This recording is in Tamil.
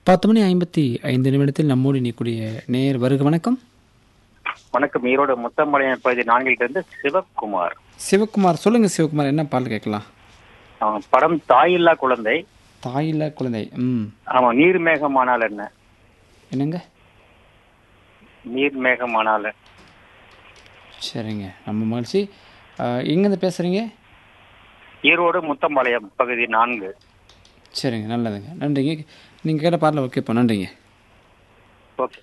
10:55 நம்மோடு இணையக்கூடிய நேயர் வருக. வணக்கம். வணக்கம். ஈரோடு முத்தம்பாளையம் பகுதி 4 சிவக்குமார். சிவகுமார், சொல்லுங்க சிவகுமார், என்ன பாடல் கேட்கலாம்? படம் தாயில்லா குழந்தை. தாயில்லா குழந்தை. ஆமா, நீர்மேகமானால் என்ன? என்னங்க? நீர்மேகமானால். சரிங்க, நம்ம மகிழ்ச்சி. எங்கேருந்து பேசுகிறீங்க? ஈரோடு முத்தம்பாளையம் பகுதி 4. சரிங்க, நல்லதுங்க, நன்றிங்க. நீங்கள் கேட்ட பாடல ஓகே, இப்போ நன்றிங்க. ஓகே.